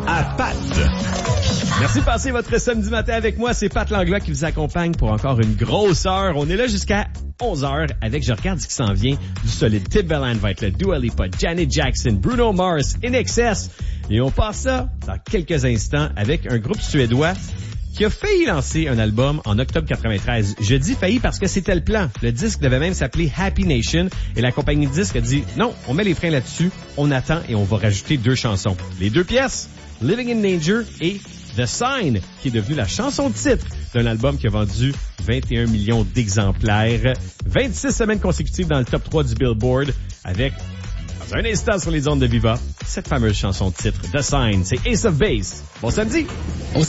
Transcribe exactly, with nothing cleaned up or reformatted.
à Pat. Merci de passer votre samedi matin avec moi. C'est Pat Langlois qui vous accompagne pour encore une grosse heure. On est là jusqu'à onze heures avec, je regarde ce qui s'en vient, du solide Timbaland va être le Dua Lipa, Janet Jackson, Bruno Mars, I N X S. Et on passe ça dans quelques instants avec un groupe suédois qui a failli lancer un album en octobre quatre-vingt-treize. Je dis failli parce que c'était le plan. Le disque devait même s'appeler Happy Nation et la compagnie de disques a dit non, on met les freins là-dessus, on attend et on va rajouter deux chansons. Les deux pièces, Living in Danger et The Sign, qui est devenue la chanson de titre d'un album qui a vendu vingt et un millions d'exemplaires. vingt-six semaines consécutives dans le top trois du Billboard avec, dans un instant sur les ondes de Viva, cette fameuse chanson de titre, The Sign. C'est Ace of Base. Bon samedi!